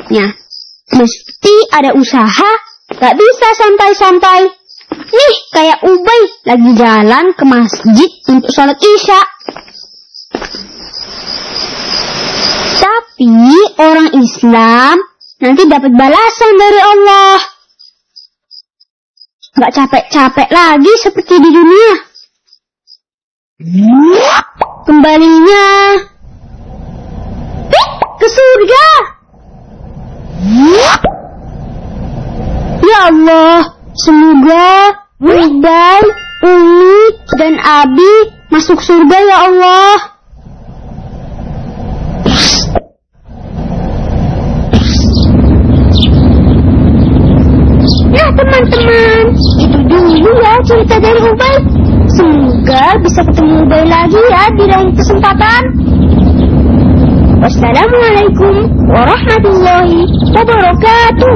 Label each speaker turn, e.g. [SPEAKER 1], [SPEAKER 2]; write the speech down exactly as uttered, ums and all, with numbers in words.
[SPEAKER 1] jawabnya. Mesti ada usaha, gak bisa santai-santai. Nih kayak Ubay lagi jalan ke masjid untuk sholat isya. Tapi orang Islam nanti dapat balasan dari Allah. Gak capek-capek lagi seperti di dunia. Kembalinya ke surga. Ya Allah, semoga Ubay, Umi, dan Abi masuk surga ya Allah. Nah teman-teman, itu dulu ya cerita dari Ubay. Semoga bisa ketemu Ubay lagi ya di lain kesempatan. Wassalamualaikum warahmatullahi wabarakatuh.